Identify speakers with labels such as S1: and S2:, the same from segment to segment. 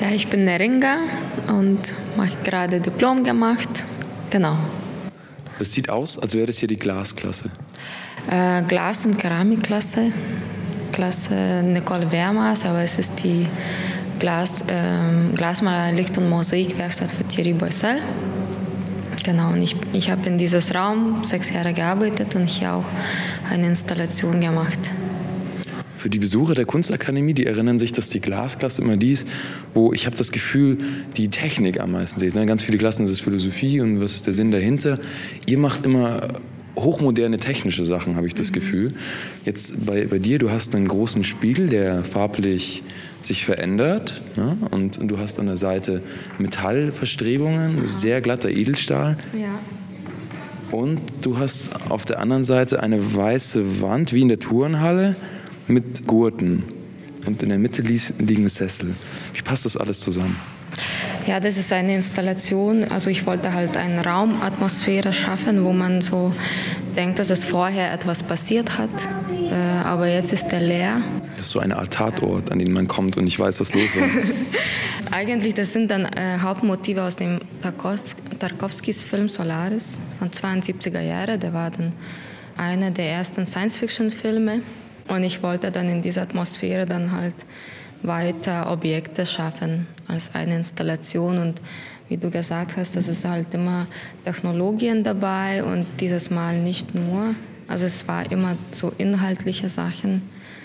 S1: Ja, ich bin Ringer und mache gerade Diplom gemacht. Genau.
S2: Das sieht aus, als wäre das hier die Glasklasse.
S1: Glas- und Keramikklasse. Klasse Nicole Wermers, aber es ist die Glasmaler, Licht- und Mosaikwerkstatt für Thierry Boissel. Genau, und ich habe in diesem Raum 6 Jahre gearbeitet und hier auch eine Installation gemacht.
S2: Für die Besucher der Kunstakademie, die erinnern sich, dass die Glasklasse immer die ist, wo ich habe das Gefühl, die Technik am meisten seht. Ganz viele Klassen, das ist Philosophie und was ist der Sinn dahinter. Ihr macht immer hochmoderne technische Sachen, habe ich das Gefühl. Jetzt bei dir, du hast einen großen Spiegel, der farblich sich verändert, ne? Und du hast an der Seite Metallverstrebungen, sehr glatter Edelstahl.
S1: Ja.
S2: Und du hast auf der anderen Seite eine weiße Wand, wie in der Turnhalle, mit Gurten. Und in der Mitte liegen Sessel. Wie passt das alles zusammen?
S1: Ja, das ist eine Installation. Also ich wollte halt eine Raumatmosphäre schaffen, wo man so denkt, dass es vorher etwas passiert hat. Aber jetzt ist der leer.
S2: Das ist so eine Art Tatort, an den man kommt und nicht weiß, was los war.
S1: Eigentlich, das sind dann Hauptmotive aus dem Tarkovskis Film Solaris von 72er Jahren. Der war dann einer der ersten Science-Fiction-Filme. Und ich wollte dann in dieser Atmosphäre dann halt weiter Objekte schaffen als eine Installation. Und wie du gesagt hast, das ist halt immer Technologien dabei und dieses Mal nicht nur. Also es war immer so inhaltliche Sachen.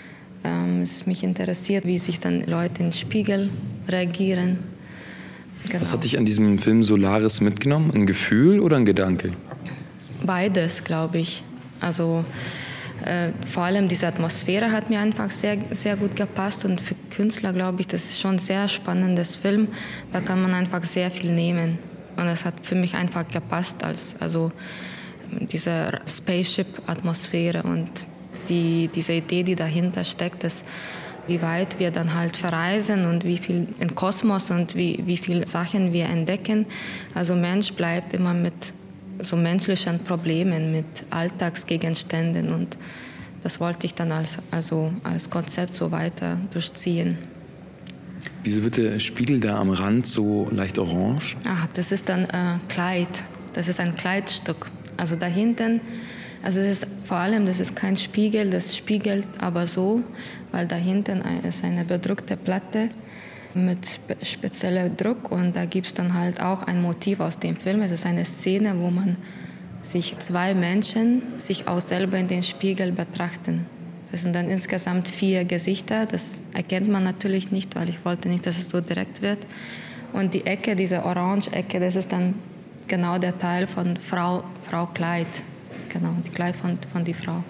S1: Es mich interessiert, wie sich dann Leute in den Spiegel reagieren. Genau.
S2: Was hat dich an diesem Film Solaris mitgenommen? Ein Gefühl oder ein Gedanke?
S1: Beides, glaube ich. Also vor allem diese Atmosphäre hat mir einfach sehr, sehr gut gepasst und für Künstler, glaube ich, das ist schon ein sehr spannendes Film. Da kann man einfach sehr viel nehmen und es hat für mich einfach gepasst also diese Spaceship-Atmosphäre und diese Idee, die dahinter steckt, dass wie weit wir dann halt verreisen und wie viel im Kosmos und wie viele Sachen wir entdecken. Also Mensch bleibt immer mit so menschlichen Problemen, mit Alltagsgegenständen und das wollte ich dann als Konzept so weiter durchziehen.
S2: Wieso wird der Spiegel da am Rand so leicht orange?
S1: Das ist dann Kleid. Das ist ein Kleidstück. Also da hinten, das ist kein Spiegel, das spiegelt aber so, weil da hinten ist eine bedruckte Platte mit speziellem Druck und da gibt es dann halt auch ein Motiv aus dem Film. Es ist eine Szene, wo man sich 2 Menschen sich auch selber in den Spiegel betrachten. Das sind dann insgesamt 4 Gesichter. Das erkennt man natürlich nicht, weil ich wollte nicht, dass es so direkt wird. Und die Ecke, diese Orange-Ecke, das ist dann genau der Teil von Frau Kleid. Genau, die Kleid von die Frau.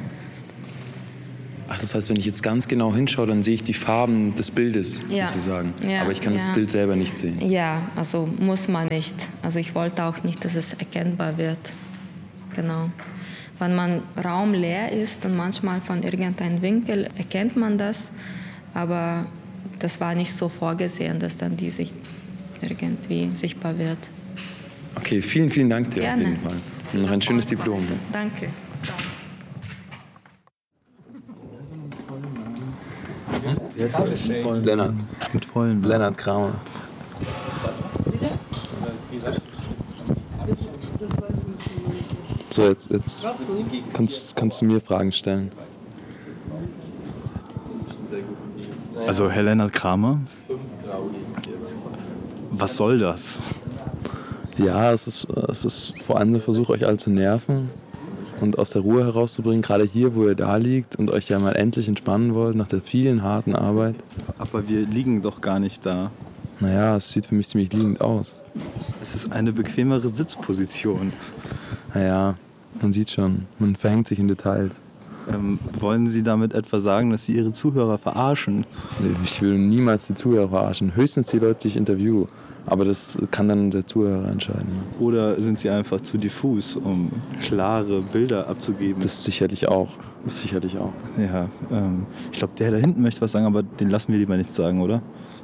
S2: Ach, das heißt, wenn ich jetzt ganz genau hinschaue, dann sehe ich die Farben des Bildes sozusagen. Ja, aber ich kann das Bild selber nicht sehen.
S1: Ja, also muss man nicht. Also ich wollte auch nicht, dass es erkennbar wird. Genau. Wenn man Raum leer ist und manchmal von irgendeinem Winkel erkennt man das, aber das war nicht so vorgesehen, dass dann die sich irgendwie sichtbar wird.
S2: Okay, vielen, vielen Dank dir.
S1: Gerne.
S2: Auf jeden Fall. Und noch ein schönes Diplom.
S1: Danke.
S2: Lennart.
S3: Mit vollen.
S2: Lennart Kramer. So, jetzt kannst du mir Fragen stellen.
S3: Also, Herr Lennart Kramer, was soll das?
S2: Ja, es ist vor allem der Versuch, euch alle zu nerven und aus der Ruhe herauszubringen, gerade hier, wo ihr da liegt und euch ja mal endlich entspannen wollt nach der vielen harten Arbeit.
S3: Aber wir liegen doch gar nicht da.
S2: Naja, es sieht für mich ziemlich liegend aus.
S3: Es ist eine bequemere Sitzposition.
S2: Naja, man sieht schon, man verhängt sich in Details.
S3: Wollen Sie damit etwa sagen, dass Sie Ihre Zuhörer verarschen?
S2: Ich will niemals die Zuhörer verarschen, höchstens die Leute, die ich interviewe. Aber das kann dann der Zuhörer entscheiden.
S3: Oder sind Sie einfach zu diffus, um klare Bilder abzugeben?
S2: Das sicherlich auch.
S3: Ja, ich glaube, der da hinten möchte was sagen, aber den lassen wir lieber nichts sagen, oder?